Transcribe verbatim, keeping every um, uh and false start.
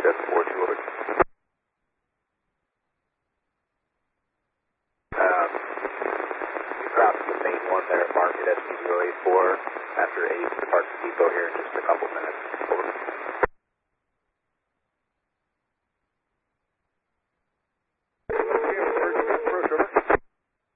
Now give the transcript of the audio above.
seven four two over. Um, we dropped the main one there at Market S P zero eight four after eight to Park Depot here in just a couple